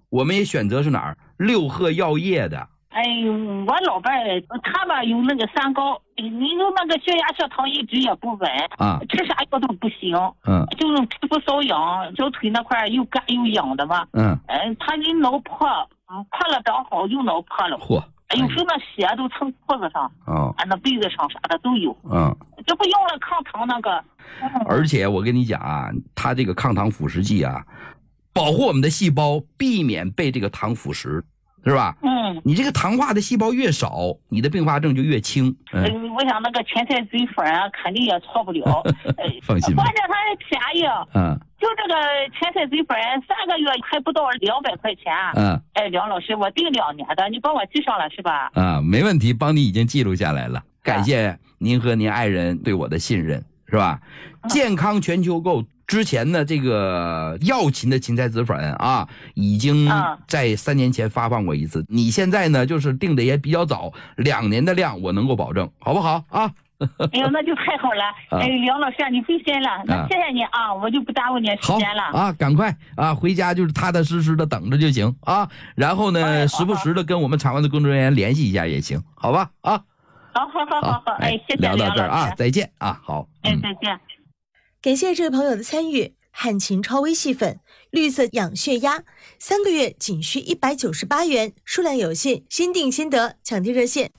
我们也选择是哪儿？六合药业的。 哎，我老伴儿他吧有那个三高，你有那个血压血糖一直也不稳啊， 吃啥药都不行，就是皮肤瘙痒，小腿那块又干又痒的嘛，他一脑破，破了刚好又脑破了， 嚯， 有时候那血都蹭裤子上，那被子上啥的都有，这不用了抗糖那个， 而且我跟你讲啊，它这个抗糖腐蚀剂啊，保护我们的细胞，避免被这个糖腐蚀。是吧？你这个糖化的细胞越少，你的并发症就越轻。 我想那个甜菜嘴粉啊，肯定也错不了。 放心吧。 关键它还便宜。就这个甜菜嘴粉，3个月还不到200块钱。梁老师，我订2年的，你帮我记上了是吧？ 没问题，帮你已经记录下来了。感谢您和您爱人对我的信任，是吧？健康全球购。之前呢，这个药勤的芹菜籽粉啊，已经在3年前发放过一次。你现在呢，就是定的也比较早，2年的量我能够保证，好不好啊？ 哎呦，那就太好了！梁老师，你费心了，那谢谢你啊，我就不耽误你时间了。 好啊，赶快啊，回家就是踏踏实实的等着就行啊。然后呢，时不时的跟我们场外的工作人员联系一下也行，好吧？啊， 好，哎，谢谢聊到这儿啊，再见啊，好， 再见。 感谢这位朋友的参与。汉秦超微细粉绿色养血压，3个月仅需198元，数量有限，先订先得，抢订热线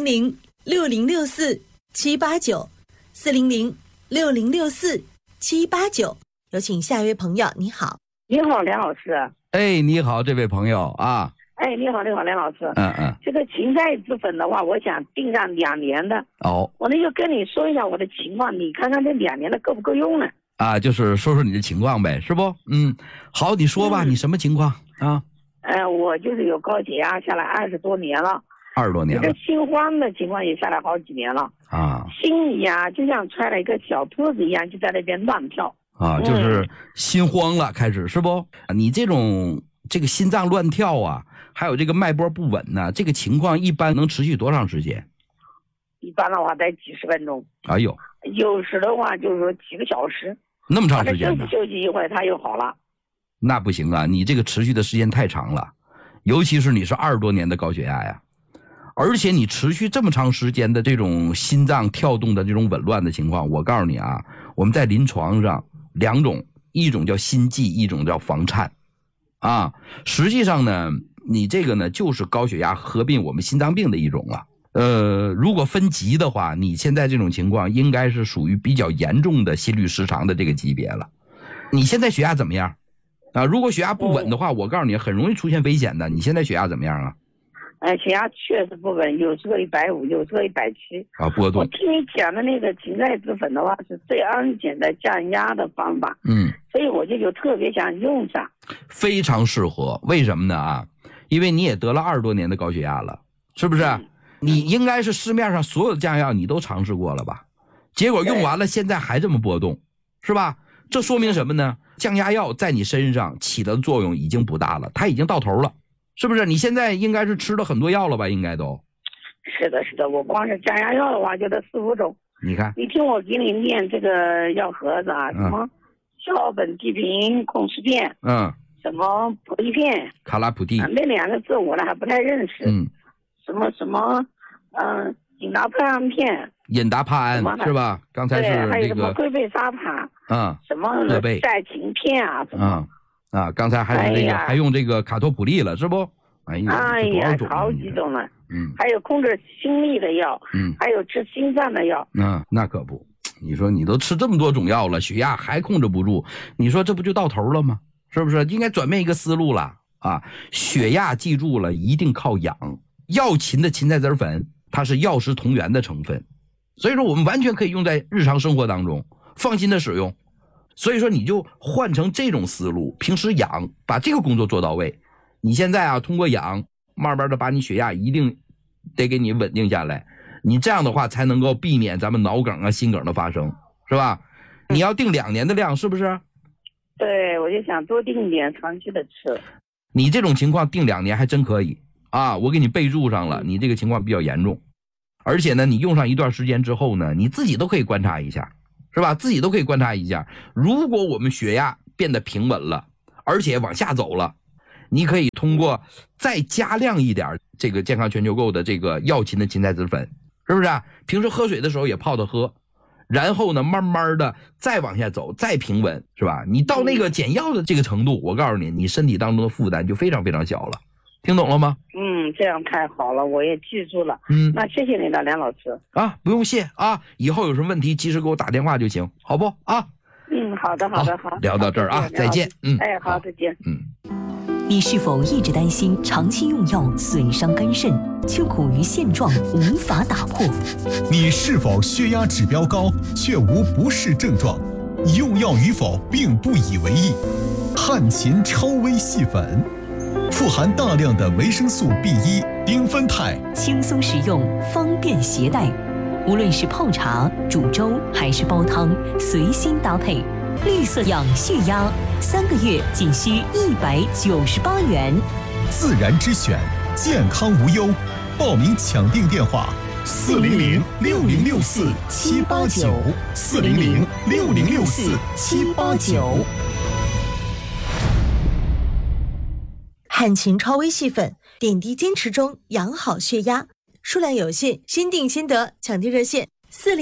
400-6064-789，400-6064-789。有请下一位朋友，你好。 你好，梁老师。 哎，你好，这位朋友啊。 哎，你好，梁老师。这个芹菜籽粉的话，我想订上2年的。我呢就跟你说一下我的情况，你看看这2年的够不够用呢？ 就是说说你的情况呗，是不？好，你说吧，你什么情况啊？ 我就是有高血压下来20多年了 ，20多年了。 这个心慌的情况也下来好几年了心里啊就像揣了一个小兔子一样，就在那边乱跳就是心慌了，开始是不？你这个心脏乱跳啊，还有这个脉搏不稳呢，这个情况一般能持续多长时间？ 一般的话得几十分钟。 哎呦， 有时的话就是说几个小时。 那么长时间呢？ 休息一会儿它又好了。 那不行啊，你这个持续的时间太长了，尤其是你是20多年的高血压呀，而且你持续这么长时间的这种心脏跳动的这种紊乱的情况，我告诉你啊，我们在临床上2种，一种叫心悸，一种叫房颤实际上呢，你这个呢就是高血压合并我们心脏病的一种了。如果分级的话，你现在这种情况应该是属于比较严重的心律失常的这个级别了。你现在血压怎么样如果血压不稳的话，我告诉你很容易出现危险的。你现在血压怎么样啊？ 血压确实不稳，有时候150，有时候170 波动。 我听你讲的那个芹菜籽粉的话是最安全的降压的方法所以我就特别想用上， 非常适合。为什么呢因为你也得了20多年的高血压了，是不是你应该是市面上所有的降压药你都尝试过了吧？结果用完了现在还这么波动，是吧？这说明什么呢？降压药在你身上起的作用已经不大了，它已经到头了，是不是？你现在应该是吃了很多药了吧？应该都。 是的，我光是降压药的话就得4、5种。 你看， 你听我给你念这个药盒子什么硝苯地平控湿片，什么普利片、 卡拉普蒂， 那2个字我呢还不太认识，什么引达帕胺片， 引达帕胺是吧？刚才是还有什么龟背沙帕，什么噻嗪片什么刚才还是这个还用这个卡托普利了，是不？ 哎呀，好几种了。还有控制心率的药，还有治心脏的药。 那可不，你说你都吃这么多种药了，血压还控制不住，你说这不就到头了吗？是不是？应该转变一个思路了血压记住了，一定靠养。药勤的芹菜籽粉，它是药食同源的成分，所以说我们完全可以用在日常生活当中，放心的使用。所以说你就换成这种思路，平时养，把这个工作做到位。你现在通过养，慢慢的把你血压一定得给你稳定下来。你这样的话才能够避免咱们脑梗心梗的发生，是吧？你要定2年的量，是不是？ 对，我就想多定一点，长期的吃。 你这种情况定2年还真可以我给你备注上了，你这个情况比较严重，而且呢，你用上一段时间之后呢，你自己都可以观察一下，是吧？自己都可以观察一下，如果我们血压变得平稳了，而且往下走了， 你可以通过再加量一点这个健康全球购的这个药禽的芹菜籽粉，是不是啊？平时喝水的时候也泡着喝，然后呢慢慢的再往下走，再平稳，是吧？你到那个减药的这个程度，我告诉你，你身体当中的负担就非常非常小了。听懂了吗？ 这样太好了，我也记住了。那谢谢你了，梁老师。 啊，不用谢啊，以后有什么问题及时给我打电话就行，好不啊？ 好的。 聊到这儿啊，再见。 好，再见。 你是否一直担心长期用药损伤肝肾，却苦于现状无法打破？ 你是否血压指标高，却无不适症状？用药与否并不以为意。汉秦超微细粉，富含大量的维生素 B1、丁酚肽， 轻松使用，方便携带。无论是泡茶、煮粥还是煲汤，随心搭配。绿色养血压，3个月仅需198元。 自然之选，健康无忧。报名抢订电话：400-6064-789，400-6064-789。 汉秦超微细粉，点滴坚持中，养好血压，数量有限，先订先得，抢订热线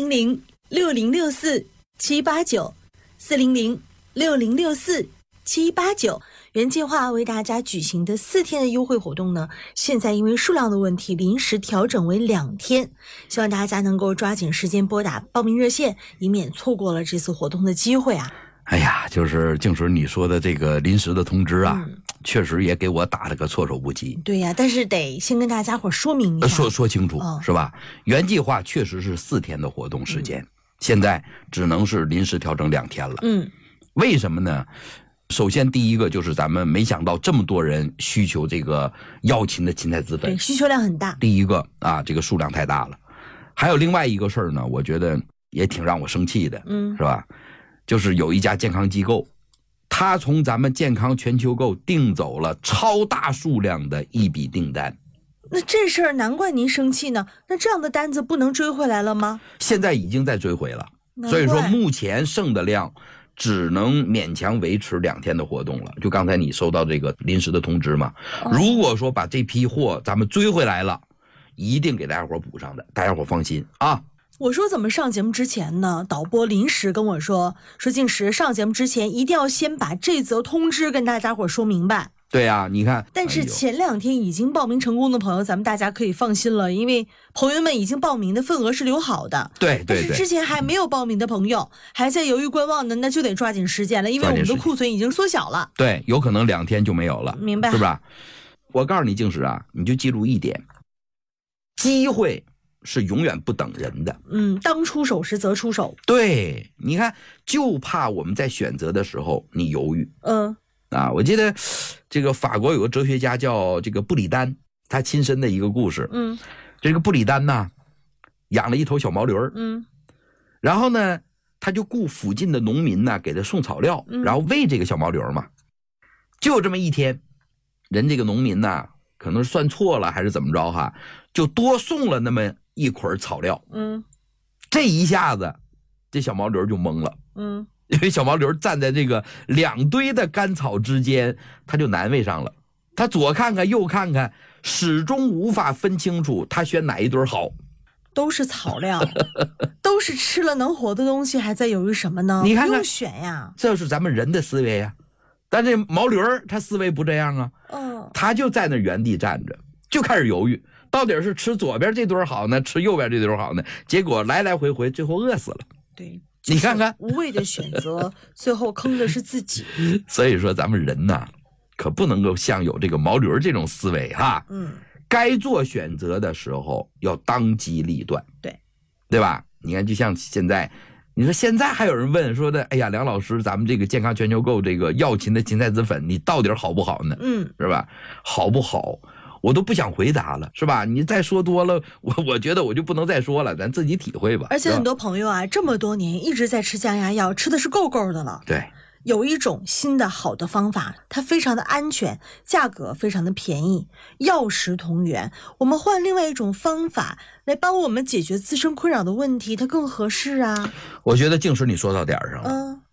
400-6064-789，400-6064-789。原计划为大家举行的4天的优惠活动呢，现在因为数量的问题，临时调整为2天，希望大家能够抓紧时间拨打报名热线，以免错过了这次活动的机会啊。 哎呀，就是静水你说的这个临时的通知啊，确实也给我打了个措手不及。 对呀，但是得先跟大家伙说明一下， 说清楚，是吧？原计划确实是4天的活动时间，现在只能是临时调整2天了。为什么呢？首先第一个就是咱们没想到这么多人需求这个药禽的芹菜籽粉， 对，需求量很大。 第一个啊，这个数量太大了。还有另外一个事儿呢，我觉得也挺让我生气的，是吧？就是有一家健康机构，他从咱们健康全球购订走了超大数量的一笔订单。 那这事儿难怪您生气呢。那这样的单子不能追回来了吗？ 现在已经在追回了，所以说目前剩的量只能勉强维持2天的活动了。就刚才你收到这个临时的通知嘛，如果说把这批货咱们追回来了，一定给大家伙补上的，大家伙放心啊。 我说怎么上节目之前呢？导播临时跟我说静时上节目之前一定要先把这则通知跟大家伙说明白。 对啊，你看， 但是前2天已经报名成功的朋友，咱们大家可以放心了，因为朋友们已经报名的份额是留好的。 对， 但是之前还没有报名的朋友，还在犹豫观望的，那就得抓紧时间了，因为我们的库存已经缩小了。 对，有可能2天就没有了， 明白？ 是吧？我告诉你，静时啊，你就记住一点，机会是永远不等人的。 当出手时则出手。 对，你看，就怕我们在选择的时候你犹豫。我记得这个法国有个哲学家叫这个布里丹，他亲身的一个故事。这个布里丹呢，养了一头小毛驴儿。然后呢，他就雇附近的农民呢给他送草料，然后喂这个小毛驴儿嘛。就这么一天，人这个农民呢，可能是算错了还是怎么着哈，就多送了那么一捆草料。这一下子，这小毛驴就懵了。因为小毛驴站在这个2堆的干草之间，他就难为上了。他左看看右看看，始终无法分清楚他选哪一堆好。 都是草料，都是吃了能活的东西，还在犹豫什么呢？ 你看看， 不用选呀， 这是咱们人的思维呀。但这毛驴他思维不这样啊。他就在那原地站着，就开始犹豫，到底是吃左边这堆好呢，吃右边这堆好呢？结果来来回回，最后饿死了。 对。 你看看， 无谓的选择，最后坑的是自己。 所以说，咱们人呐，可不能够像有这个毛驴这种思维哈。该做选择的时候要当机立断。对吧？你看，就像现在，你说现在还有人问说的，哎呀，梁老师，咱们这个健康全球购这个药禽的芹菜籽粉，你到底好不好呢？是吧？好不好？我都不想回答了，是吧？你再说多了，我觉得我就不能再说了，咱自己体会吧。 而且很多朋友啊，这么多年一直在吃降压药，吃的是够够的了。 对， 有一种新的好的方法，它非常的安全，价格非常的便宜，药食同源。我们换另外一种方法来帮我们解决自身困扰的问题，它更合适啊。 我觉得静时你说到点上了。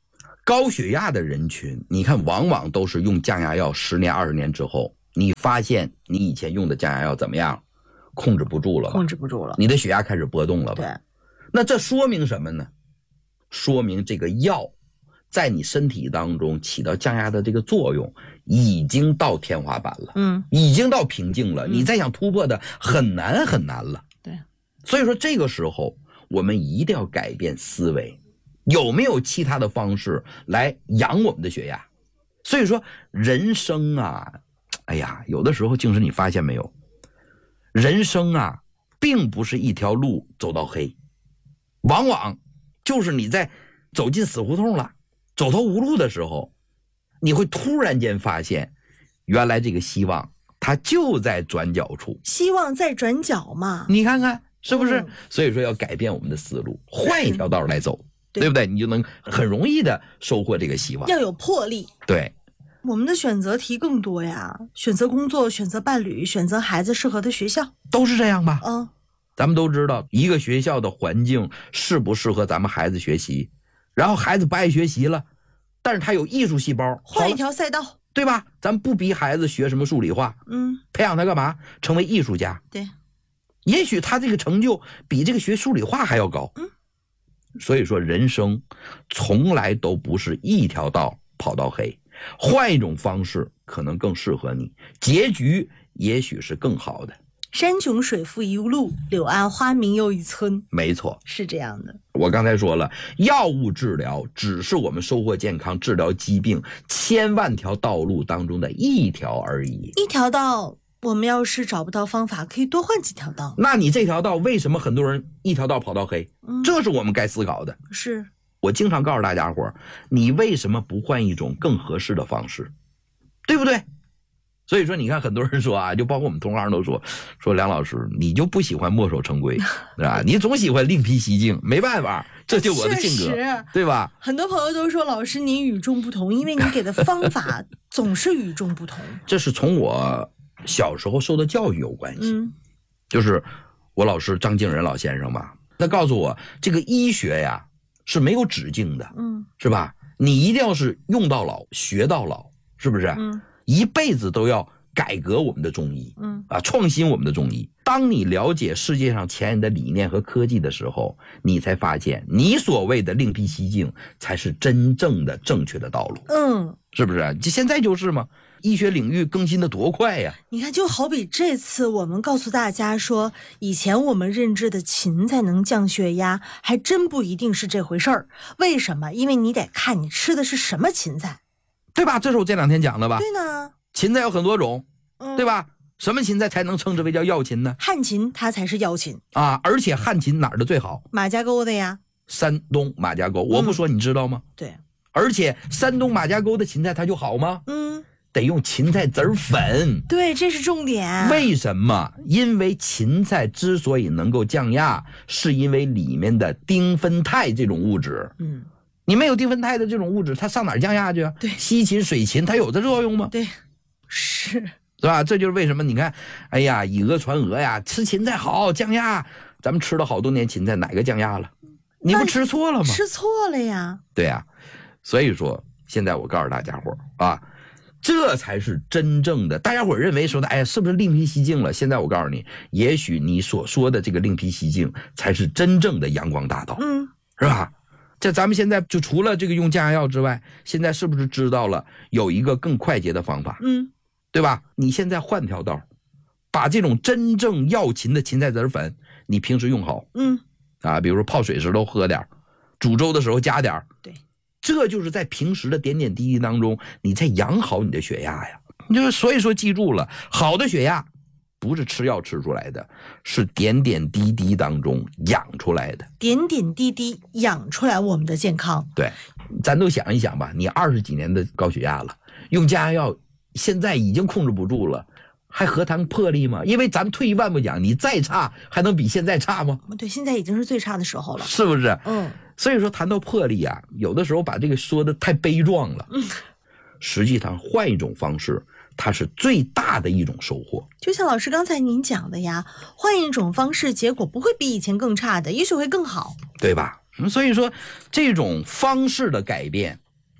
高血压的人群，你看往往都是用降压药10年20年之后，你发现你以前用的降压药怎么样？控制不住了吧？ 控制不住了， 你的血压开始波动了吧？ 对。 那这说明什么呢？说明这个药在你身体当中起到降压的这个作用已经到天花板了，已经到瓶颈了，你再想突破的很难很难了。 对。 所以说这个时候我们一定要改变思维，有没有其他的方式来养我们的血压？所以说人生啊，哎呀，有的时候竟是你发现没有，人生啊并不是一条路走到黑，往往就是你在走进死胡同了，走投无路的时候，你会突然间发现原来这个希望它就在转角处， 希望在转角嘛， 你看看是不是？所以说要改变我们的思路，换一条道来走，对不对？你就能很容易的收获这个希望。 要有魄力。 对， 我们的选择题更多呀，选择工作，选择伴侣，选择孩子适合的学校， 都是这样吧？咱们都知道一个学校的环境适不适合咱们孩子学习，然后孩子不爱学习了，但是他有艺术细胞， 换一条赛道， 对吧？咱们不逼孩子学什么数理化，培养他干嘛？成为艺术家。 对， 也许他这个成就比这个学数理化还要高。所以说人生从来都不是一条道跑到黑，换一种方式可能更适合你，结局也许是更好的。 山穷水复疑无路，柳暗花明又一村。 没错， 是这样的。 我刚才说了，药物治疗只是我们收获健康、治疗疾病千万条道路当中的一条而已。 一条道，我们要是找不到方法，可以多换几条道。 那你这条道为什么很多人一条道跑到黑？这是我们该思考的。 是我经常告诉大家伙，你为什么不换一种更合适的方式，对不对？所以说你看很多人说啊，就包括我们同行都说梁老师你就不喜欢墨守成规，对吧？你总喜欢另辟蹊径，没办法，这就我的性格，对吧？ 很多朋友都说老师你与众不同，因为你给的方法总是与众不同。 这是从我小时候受的教育有关系。就是我老师张敬仁老先生嘛，他告诉我这个医学呀是没有止境的，是吧？你一定要是用到老学到老，是不是？一辈子都要改革我们的中医，创新我们的中医。当你了解世界上前人的理念和科技的时候，你才发现你所谓的另辟蹊径才是真正的正确的道路。是不是？现在就是嘛，医学领域更新的多快呀！ 你看，就好比这次我们告诉大家说，以前我们认知的芹菜能降血压，还真不一定是这回事儿。为什么？因为你得看你吃的是什么芹菜。 对吧？这是我这2天讲的吧？ 对呢， 芹菜有很多种，对吧？什么芹菜才能称之为叫药芹呢？ 旱芹它才是药芹啊！而且旱芹哪儿的最好？ 马家沟的呀， 山东马家沟。我不说你知道吗？ 对。 而且山东马家沟的芹菜它就好吗？得用芹菜籽粉。 对，这是重点。 为什么？因为芹菜之所以能够降压，是因为里面的丁酚酞这种物质。你没有丁酚酞的这种物质，它上哪儿降压去啊？ 对， 西芹、水芹，它有这作用吗？ 对，是吧？这就是为什么你看，哎呀，以讹传讹呀，吃芹菜好降压。咱们吃了好多年芹菜，哪个降压了？你不吃错了吗？ 吃错了呀。 对呀，所以说现在我告诉大家伙啊，这才是真正的。大家伙认为说的，哎呀，是不是另辟蹊径了？现在我告诉你，也许你所说的这个另辟蹊径，才是真正的阳光大道。是吧？这咱们现在就除了这个用降压药之外，现在是不是知道了有一个更快捷的方法？对吧？你现在换条道，把这种真正药芹的芹菜籽粉，你平时用好。比如说泡水时候喝点，煮粥的时候加点。 对， 这就是在平时的点点滴滴当中，你在养好你的血压呀。就是所以说记住了，好的血压不是吃药吃出来的，是点点滴滴当中养出来的。 点点滴滴养出来我们的健康。 对，咱都想一想吧，你20几年的高血压了，用降压药现在已经控制不住了，还何谈魄力吗？因为咱退一万步讲，你再差还能比现在差吗？ 对，现在已经是最差的时候了， 是不是？所以说谈到魄力啊，有的时候把这个说的太悲壮了。实际上换一种方式，它是最大的一种收获。 就像老师刚才您讲的呀，换一种方式，结果不会比以前更差的，也许会更好， 对吧？所以说这种方式的改变，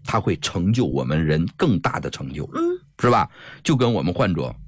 它会成就我们人更大的成就，是吧？就跟我们患者